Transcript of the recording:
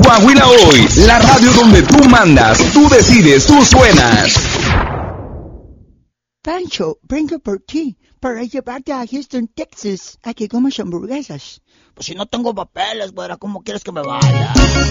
Coahuila Hoy, la radio donde tú mandas, tú decides, tú suenas. Pancho, vengo por ti, para llevarte a Houston, Texas, a que comas hamburguesas. Pues si no tengo papeles, güera, ¿cómo quieres que me vaya?